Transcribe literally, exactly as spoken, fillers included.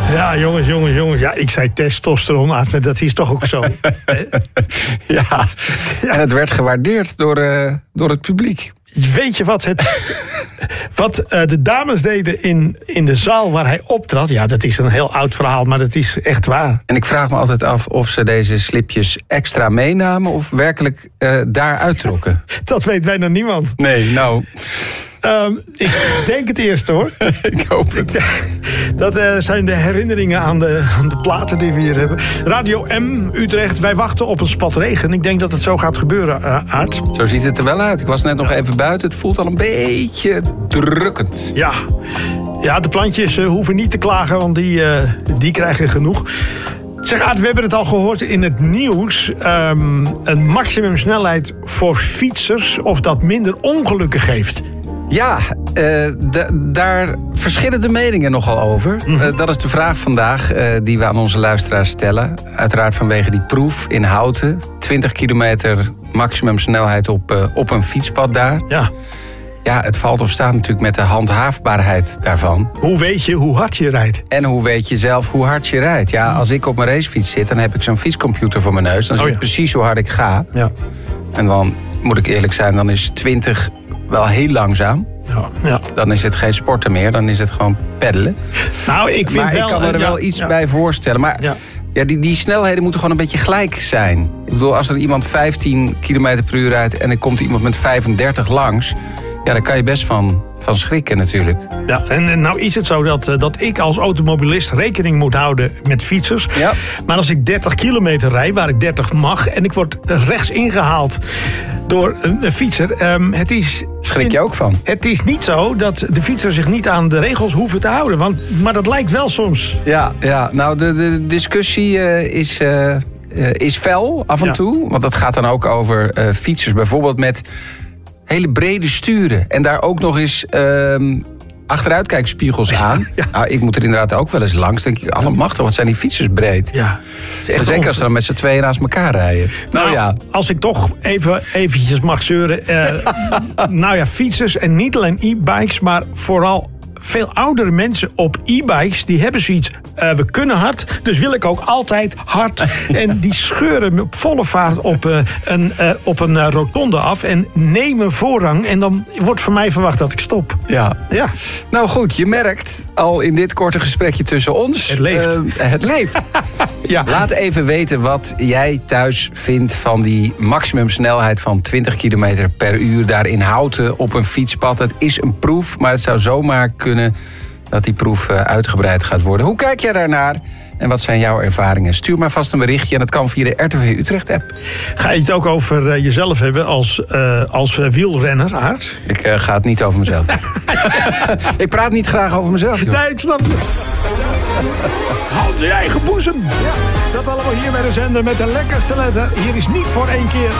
Ja, jongens, jongens, jongens. Ja, ik zei testosteron, Aart, maar dat is toch ook zo. ja. ja, en het werd gewaardeerd door, uh, door het publiek. Weet je wat, het, wat uh, de dames deden in, in de zaal waar hij optrad? Ja, dat is een heel oud verhaal, maar dat is echt waar. En ik vraag me altijd af of ze deze slipjes extra meenamen of werkelijk uh, daar uittrokken. Dat weet bijna niemand. Nee, nou... Um, ik denk het eerst, hoor. Ik hoop het. Ik, dat uh, zijn de herinneringen aan de, aan de platen die we hier hebben. Radio M, Utrecht, wij wachten op een spat regen. Ik denk dat het zo gaat gebeuren, uh, Aart. Zo ziet het er wel uit. Ik was net nog even buiten. Het voelt al een beetje drukkend. Ja, ja de plantjes uh, hoeven niet te klagen, want die, uh, die krijgen genoeg. Zeg, Aart, we hebben het al gehoord in het nieuws. Um, een maximumsnelheid voor fietsers, of dat minder ongelukken geeft. Ja, uh, d- daar verschillen de meningen nogal over. Mm-hmm. Uh, dat is de vraag vandaag uh, die we aan onze luisteraars stellen. Uiteraard vanwege die proef in Houten. twintig kilometer maximumsnelheid op, uh, op een fietspad daar. Ja. Ja, het valt of staat natuurlijk met de handhaafbaarheid daarvan. Hoe weet je hoe hard je rijdt? En hoe weet je zelf hoe hard je rijdt? Ja, als ik op mijn racefiets zit, dan heb ik zo'n fietscomputer voor mijn neus. Dan zie ik oh, ja. precies hoe hard ik ga. Ja. En dan moet ik eerlijk zijn, dan is twintig wel heel langzaam. Ja, ja. Dan is het geen sporten meer, dan is het gewoon peddelen. Nou, ik vind maar wel, ik kan me er ja, wel iets ja. bij voorstellen. Maar ja. Ja, die, die snelheden moeten gewoon een beetje gelijk zijn. Ik bedoel, als er iemand vijftien kilometer per uur rijdt en er komt iemand met vijfendertig langs, ja, daar kan je best van, van schrikken natuurlijk. Ja, en nou is het zo dat, dat ik als automobilist rekening moet houden met fietsers. Ja. Maar als ik dertig kilometer rijd, waar ik dertig mag, en ik word rechts ingehaald door een, een fietser, um, het is... Schrik je ook van? Het is niet zo dat de fietser zich niet aan de regels hoeven te houden. Want, maar dat lijkt wel soms. Ja, ja nou de, de discussie uh, is, uh, uh, is fel af en ja. toe. Want dat gaat dan ook over uh, fietsers bijvoorbeeld met hele brede sturen. En daar ook nog eens uh, achteruitkijkspiegels aan. Ja. Nou, ik moet er inderdaad ook wel eens langs. Denk ik, allemachtig, wat zijn die fietsers breed? Ja. Zeker ongeveer als ze dan met z'n tweeën naast elkaar rijden. Nou, nou ja, als ik toch even eventjes mag zeuren. Uh, nou ja, fietsers en niet alleen e-bikes, maar vooral veel oudere mensen op e-bikes, die hebben zoiets, uh, we kunnen hard, dus wil ik ook altijd hard. En die scheuren op volle vaart op uh, een, uh, op een uh, rotonde af en nemen voorrang. En dan wordt van mij verwacht dat ik stop. Ja. ja. Nou goed, je merkt al in dit korte gesprekje tussen ons. Het leeft. Uh, het leeft. ja. Laat even weten wat jij thuis vindt van die maximumsnelheid van twintig kilometer per uur daar in Houten op een fietspad. Het is een proef, maar het zou zomaar kunnen dat die proef uitgebreid gaat worden. Hoe kijk jij daarnaar? En wat zijn jouw ervaringen? Stuur maar vast een berichtje en dat kan via de R T V Utrecht app. Ga je het ook over uh, jezelf hebben als, uh, als uh, wielrenner, Aart? Ik uh, ga het niet over mezelf hebben. Ik praat niet graag over mezelf, joh. Nee, ik snap je. Houd je eigen boezem. Ja, dat allemaal hier bij de zender met de lekkerste letter. Hier is niet voor één keer